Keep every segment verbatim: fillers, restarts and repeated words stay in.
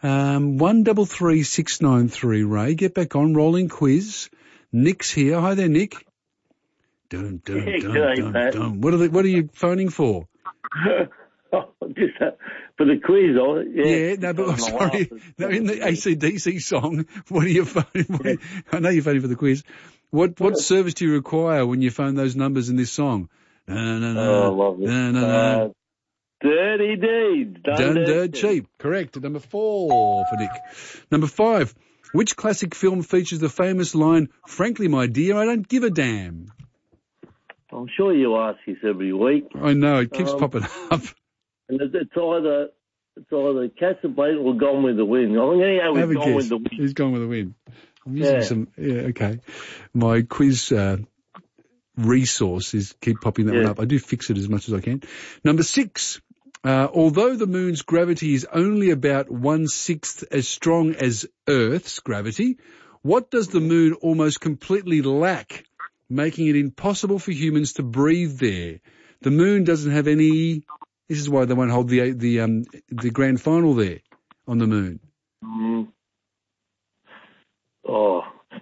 Um, one double three six nine three, Ray. Get back on. Rolling quiz. Nick's here. Hi there, Nick. Dun, dun, Yeah, dun, g'day, dun, Pat. dun. What are the, what are you phoning for? Oh, just uh, for the quiz, oh, yeah. Yeah, no, but I'm sorry. No, in the A C D C song, what are you phoning? What are you, I know you're phoning for the quiz. What what service do you require when you phone those numbers in this song? No, no, no. Oh, lovely. No, no, no. Uh, dirty deeds. Done, Done dirty. dirt cheap. Correct. Number four for Nick. Number five. Which classic film features the famous line, "Frankly, my dear, I don't give a damn"? I'm sure you ask this every week. I know, it keeps Um, popping up. And it's it's either it's either Casablanca or Gone with the Wind. I'm going to go Have with a Gone guess. with the Wind. Who's gone with the wind? I'm using Yeah. some, yeah, okay. My quiz uh, resource is keep popping that one Yeah. up. I do fix it as much as I can. Number six. Uh, although the moon's gravity is only about one-sixth as strong as Earth's gravity, what does the moon almost completely lack, making it impossible for humans to breathe there? The moon doesn't have any... This is why they won't hold the the um the grand final there on the moon. Mm. Oh,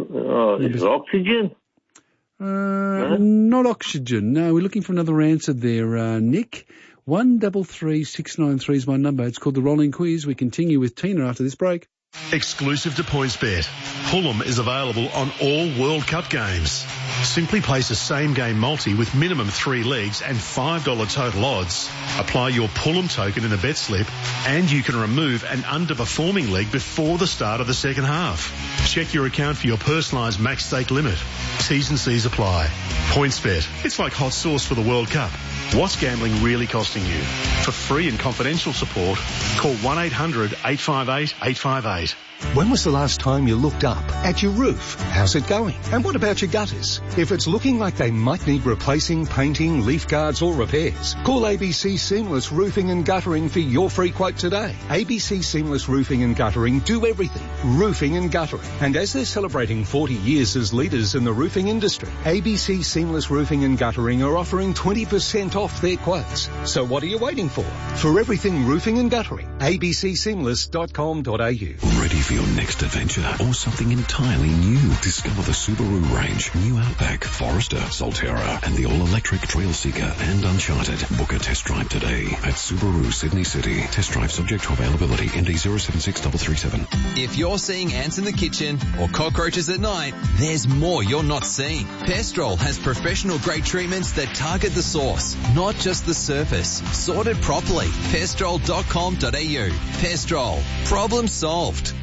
oh is it oxygen? Uh, No? Not oxygen. No, we're looking for another answer there, uh, Nick. One double three six nine three is my number. It's called the Rolling Quiz. We continue with Tina after this break. Exclusive to PointsBet, Pullum is available on all World Cup games. Simply place a same-game multi with minimum three legs and five dollars total odds. Apply your Pullum token in a bet slip and you can remove an underperforming leg before the start of the second half. Check your account for your personalised max stake limit. T's and C's apply. PointsBet, it's like hot sauce for the World Cup. What's gambling really costing you? For free and confidential support, call one eight hundred eight five eight eight five eight. When was the last time you looked up at your roof? How's it going? And what about your gutters? If it's looking like they might need replacing, painting, leaf guards or repairs, call A B C Seamless Roofing and Guttering for your free quote today. A B C Seamless Roofing and Guttering do everything. Roofing and guttering. And as they're celebrating forty years as leaders in the roofing industry, A B C Seamless Roofing and Guttering are offering twenty percent off their quotes. So what are you waiting for? For everything roofing and guttering, a b c seamless dot com dot a u. Ready for your next adventure or something entirely new? Discover the Subaru range, New Outback, Forester, Solterra, and the all-electric Trail Seeker and Uncharted. Book a test drive today at Subaru Sydney City. Test drive subject to availability. M D zero seven six three three seven. If you're seeing ants in the kitchen or cockroaches at night, there's more you're not seeing. Pestrol has professional-grade treatments that target the source, not just the surface. Sorted properly. Pestrol dot com dot a u. Pestrol. Problem solved.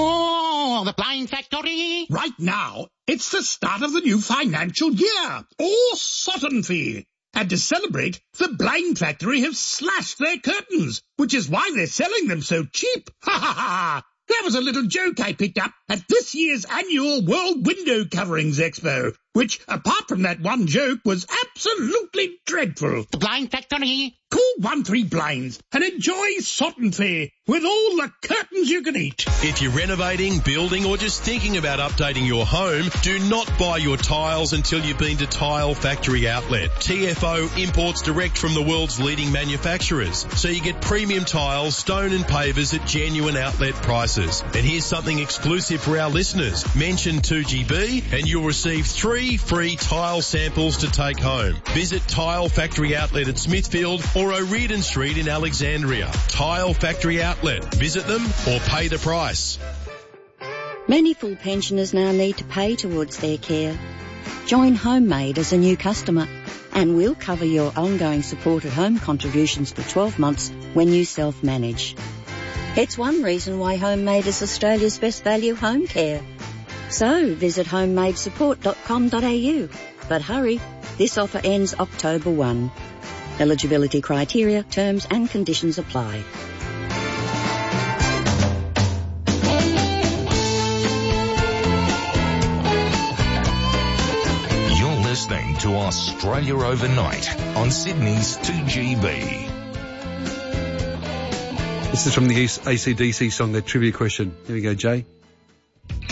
Oh, the Blind Factory! Right now, it's the start of the new financial year. Oh, Sutton Fee. And to celebrate, the Blind Factory have slashed their curtains, which is why they're selling them so cheap. Ha ha ha! That was a little joke I picked up at this year's annual World Window Coverings Expo, which, apart from that one joke, was absolutely dreadful. The Blind Factory. Call one three blinds and enjoy Sutton Fair with all the curtains you can eat. If you're renovating, building, or just thinking about updating your home, do not buy your tiles until you've been to Tile Factory Outlet. T F O imports direct from the world's leading manufacturers, so you get premium tiles, stone and pavers at genuine outlet prices. And here's something exclusive for our listeners. Mention two G B and you'll receive three free tile samples to take home. Visit Tile Factory Outlet at Smithfield or O'Riordan Street in Alexandria. Tile Factory Outlet. Visit them or pay the price. Many full pensioners now need to pay towards their care. Join Homemade as a new customer and we'll cover your ongoing support at home contributions for twelve months when you self-manage. It's one reason why Homemade is Australia's best value home care. So visit homemade support dot com dot a u. But hurry, this offer ends October first. Eligibility criteria, terms and conditions apply. You're listening to Australia Overnight on Sydney's two G B. This is from the A C D C song, that trivia question. Here we go, Jay.